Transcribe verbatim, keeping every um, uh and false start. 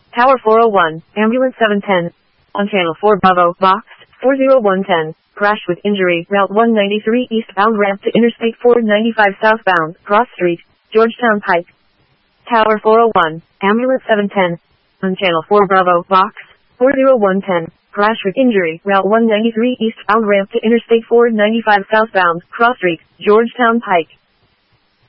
Tower four oh one, Ambulance seven ten. On Channel four Bravo, Box, four oh one ten. Crash with injury, Route one ninety-three eastbound ramp to Interstate four ninety-five southbound, Cross Street, Georgetown Pike. Tower four oh one, Ambulance seven ten. On Channel four Bravo, Box, four oh one ten. Crash with injury, Route one ninety-three eastbound ramp to Interstate four ninety-five southbound, Cross Street, Georgetown Pike.